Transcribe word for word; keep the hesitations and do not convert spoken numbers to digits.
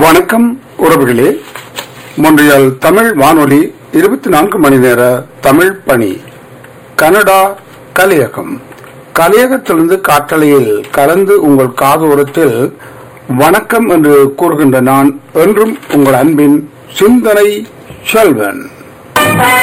வணக்கம் உறவுகளே. மொன்றியல் தமிழ் வானொலி இருபத்தி நான்கு மணி நேர தமிழ் பணி. கனடா கலையகம். கலையகத்திலிருந்து காற்றலையில் கலந்து உங்கள் காதோரத்தில் வணக்கம் என்று கூறுகின்ற நான் என்றும் உங்கள் அன்பின் சிந்தனை செல்வன்.